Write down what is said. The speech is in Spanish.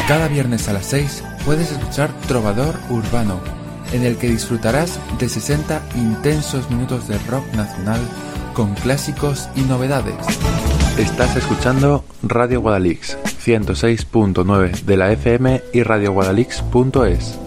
Cada viernes a las 6 puedes escuchar Trovador Urbano, en el que disfrutarás de 60 intensos minutos de rock nacional con clásicos y novedades. Estás escuchando Radio Guadalix 106.9 de la FM y radioguadalix.es.